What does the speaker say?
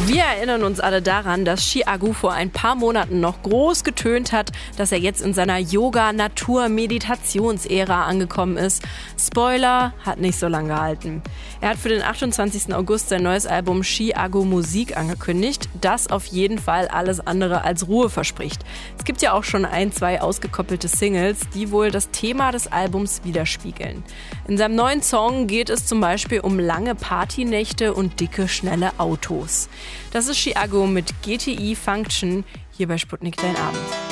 Wir erinnern uns alle daran, dass Chiago vor ein paar Monaten noch groß getönt hat, dass er jetzt in seiner Yoga-Natur-Meditations-Ära angekommen ist. Spoiler, hat nicht so lange gehalten. Er hat für den 28. August sein neues Album Chiago Musik angekündigt, das auf jeden Fall alles andere als Ruhe verspricht. Es gibt ja auch schon 2 ausgekoppelte Singles, die wohl das Thema des Albums widerspiegeln. In seinem neuen Song geht es zum Beispiel um lange Partynächte und dicke, schnelle Autos. Das ist Chiago mit GTI Function hier bei Sputnik Dein Abend.